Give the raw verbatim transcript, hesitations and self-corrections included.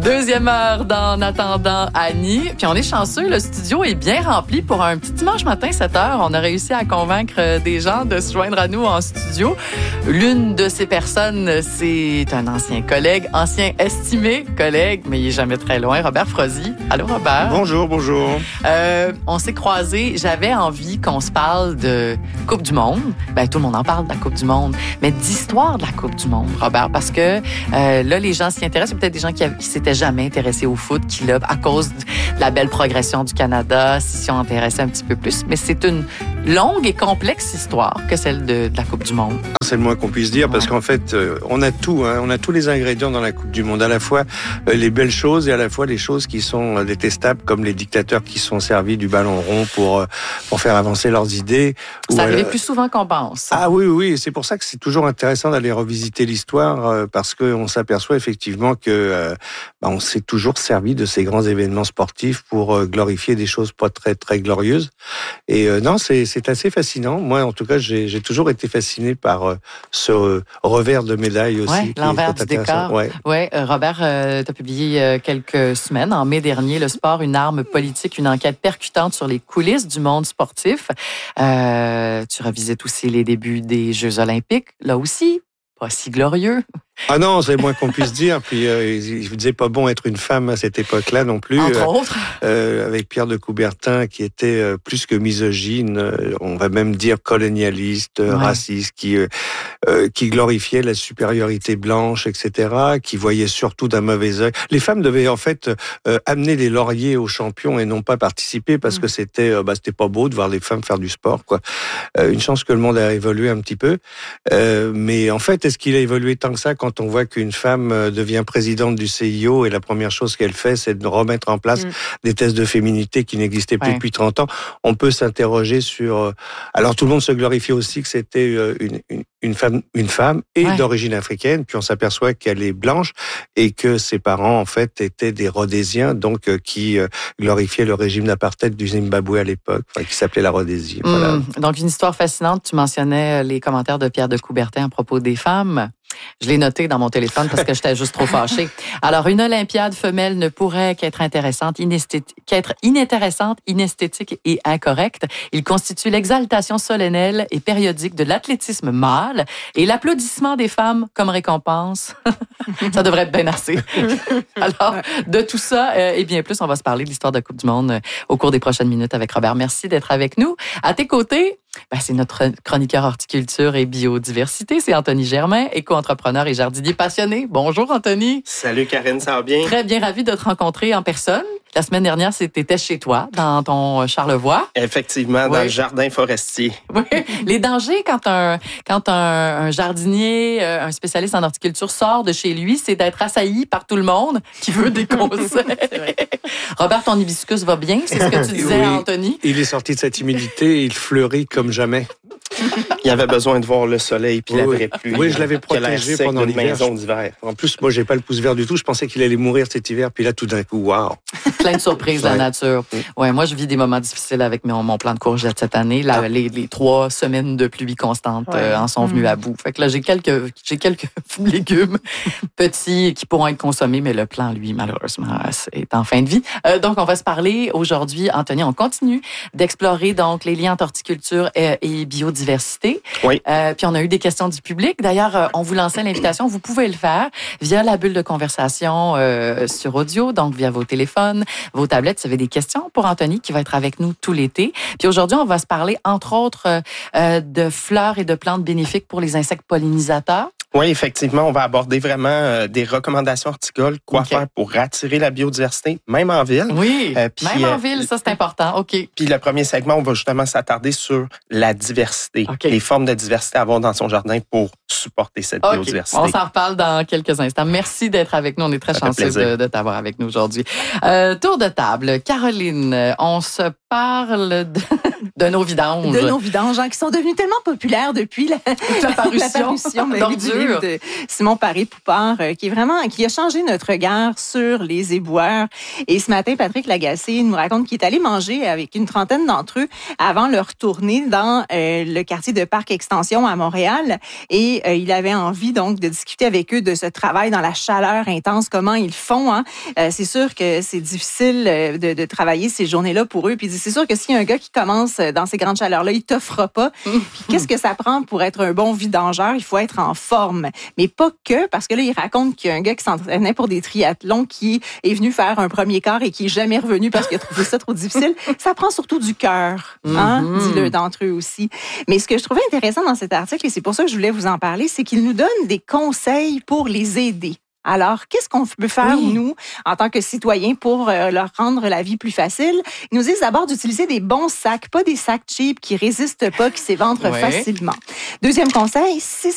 Deuxième heure d'En attendant Annie. Puis on est chanceux, le studio est bien rempli pour un petit dimanche matin, sept heures. On a réussi à convaincre des gens de se joindre à nous en studio. L'une de ces personnes, c'est un ancien collègue, ancien estimé collègue, mais il est jamais très loin, Robert Frozy. Allô, Robert? Bonjour, bonjour. Euh, on s'est croisés. J'avais envie qu'on se parle de Coupe du Monde. Ben, tout le monde en parle de la Coupe du Monde, mais d'histoire de la Coupe du Monde, Robert, parce que euh, là, les gens s'y intéressent. Il y a peut-être des gens qui, qui s'étaient jamais intéressés au foot, qui là, à cause de la belle progression du Canada, s'y sont intéressés un petit peu plus. Mais c'est une longue et complexe histoire que celle de, de la Coupe du Monde. C'est le moins qu'on puisse dire, ouais. Parce qu'en fait, euh, on a tout, hein, on a tous les ingrédients dans la Coupe du Monde, à la fois euh, les belles choses et à la fois les choses qui sont euh, détestables, comme les dictateurs qui sont servis du ballon rond pour euh, pour faire avancer leurs idées. Ça arrive euh, plus souvent qu'on pense. Ah oui, oui, c'est pour ça que c'est toujours intéressant d'aller revisiter l'histoire, euh, parce qu'on s'aperçoit effectivement que euh, bah, on s'est toujours servi de ces grands événements sportifs pour euh, glorifier des choses pas très très glorieuses. Et euh, non, c'est c'est assez fascinant. Moi, en tout cas, j'ai j'ai toujours été fasciné par euh, ce euh, revers de médaille aussi. Ouais, l'envers du décor. Ouais. Ouais, euh, Robert, euh, tu as publié euh, quelques semaines, en mai dernier, Le sport, une arme politique, une enquête percutante sur les coulisses du monde sportif. Euh, tu revisites aussi les débuts des Jeux olympiques, là aussi, pas si glorieux. Ah non, c'est le moins qu'on puisse dire. Puis euh, il ne disait pas bon être une femme à cette époque-là non plus. Entre euh, autres. Euh, avec Pierre de Coubertin qui était euh, plus que misogyne, euh, on va même dire colonialiste, ouais. raciste, qui euh, euh, qui glorifiait la supériorité blanche, et cetera, qui voyait surtout d'un mauvais œil. Les femmes devaient en fait euh, amener les lauriers aux champions et non pas participer parce mmh. que c'était euh, bah c'était pas beau de voir les femmes faire du sport, quoi. Euh, une chance que le monde a évolué un petit peu, euh, mais en fait, est-ce qu'il a évolué tant que ça quand Quand on voit qu'une femme devient présidente du C I O et la première chose qu'elle fait, c'est de remettre en place mmh. des tests de féminité qui n'existaient plus ouais. depuis trente ans, on peut s'interroger sur... Alors tout le monde se glorifie aussi que c'était une, une, une, femme, une femme et ouais. d'origine africaine, puis on s'aperçoit qu'elle est blanche et que ses parents, en fait, étaient des Rhodésiens, donc qui glorifiaient le régime d'apartheid du Zimbabwe à l'époque, enfin, qui s'appelait la Rhodésie. Mmh. Voilà. Donc une histoire fascinante. Tu mentionnais les commentaires de Pierre de Coubertin à propos des femmes. Je l'ai noté dans mon téléphone parce que j'étais juste trop fâchée. Alors, une Olympiade femelle ne pourrait qu'être intéressante, inesthétique, qu'être inintéressante, inesthétique et incorrecte. Il constitue l'exaltation solennelle et périodique de l'athlétisme mâle et l'applaudissement des femmes comme récompense. Ça devrait être bien assez. Alors, de tout ça euh, et bien plus, on va se parler de l'histoire de la Coupe du Monde euh, au cours des prochaines minutes avec Robert. Merci d'être avec nous. À tes côtés, ben, c'est notre chroniqueur horticulture et biodiversité, c'est Anthony Germain, éco-entrepreneur et jardinier passionné. Bonjour Anthony. Salut Karine, ça va bien? Très bien, ravi de te rencontrer en personne. La semaine dernière, c'était chez toi, dans ton Charlevoix. Effectivement, oui. Dans le jardin forestier. Oui. Les dangers quand un quand un, un jardinier, un spécialiste en horticulture sort de chez lui, c'est d'être assailli par tout le monde qui veut des conseils. Robert, ton hibiscus va bien, c'est ce que tu disais oui, à Anthony. Il est sorti de cette humidité, il fleurit comme jamais. Il avait besoin de voir le soleil puis oui, la vraie pluie. Oui, je l'avais protégé pendant l'hiver. Maison d'hiver. En plus, moi, j'ai pas le pouce vert du tout. Je pensais qu'il allait mourir cet hiver, puis là, tout d'un coup, waouh. Plein de surprises, ouais. La nature. Ouais, moi, je vis des moments difficiles avec mon, mon plan de courgettes cette année. Là, ah. les, les trois semaines de pluie constante ouais. euh, en sont venues mmh. à bout. Fait que là, j'ai quelques, j'ai quelques légumes petits qui pourront être consommés, mais le plan, lui, malheureusement, est en fin de vie. Euh, donc, on va se parler aujourd'hui, Anthony. On continue d'explorer donc les liens entre horticulture et, et biodiversité. Oui. Euh, puis on a eu des questions du public. D'ailleurs, euh, on vous lançait l'invitation. Vous pouvez le faire via la bulle de conversation euh, sur audio, donc via vos téléphones, vos tablettes. Si vous avez des questions pour Anthony qui va être avec nous tout l'été. Puis aujourd'hui, on va se parler entre autres euh, de fleurs et de plantes bénéfiques pour les insectes pollinisateurs. Oui, effectivement, on va aborder vraiment euh, des recommandations horticoles, quoi okay. faire pour attirer la biodiversité, même en ville. Oui, euh, puis, même en euh, ville, ça c'est important. OK. Puis le premier segment, on va justement s'attarder sur la diversité, okay. les formes de diversité à avoir dans son jardin pour supporter cette okay. biodiversité. On s'en reparle dans quelques instants. Merci d'être avec nous. On est très chanceux de, de t'avoir avec nous aujourd'hui. Euh, tour de table. Caroline, on se parle de, De nos vidanges. De nos vidanges, hein, qui sont devenus tellement populaires depuis la, la parution, la du livre de Simon Paré-Poupard, euh, qui est vraiment, qui a changé notre regard sur les éboueurs. Et ce matin, Patrick Lagacé nous raconte qu'il est allé manger avec une trentaine d'entre eux avant leur tournée dans euh, le quartier de Parc Extension à Montréal. Et euh, il avait envie donc de discuter avec eux de ce travail dans la chaleur intense, comment ils font. Hein. Euh, c'est sûr que c'est difficile de, de travailler ces journées-là pour eux. Puis c'est sûr que s'il y a un gars qui commence dans ces grandes chaleurs-là, il t'offre pas. Puis qu'est-ce que ça prend pour être un bon vidangeur? Il faut être en forme. Mais pas que, parce que là, il raconte qu'il y a un gars qui s'entraînait pour des triathlons qui est venu faire un premier quart et qui est jamais revenu parce qu'il a trouvé ça trop difficile. Ça prend surtout du cœur, hein? Mm-hmm. Dit-le d'entre eux aussi. Mais ce que je trouvais intéressant dans cet article, et c'est pour ça que je voulais vous en parler, c'est qu'il nous donne des conseils pour les aider. Alors, qu'est-ce qu'on peut faire, oui. nous, en tant que citoyens, pour euh, leur rendre la vie plus facile? Ils nous disent d'abord d'utiliser des bons sacs, pas des sacs cheap qui résistent pas, qui s'éventrent ouais. facilement. Deuxième conseil, si